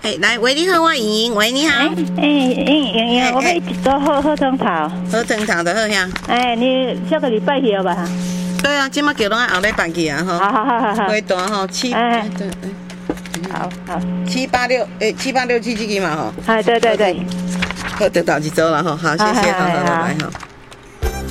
来，喂，你好，我莹莹，喂，你好。 莹，我要做贺藤桃。 贺藤桃的贺呀。 你下个礼拜去吧哈？ 对啊，今麦叫拢后礼拜去啊，哈。 好。 回单哈7， 好 786，786 777嘛哈。 对。 贺藤桃去做了哈，好，谢谢，好，拜拜哈。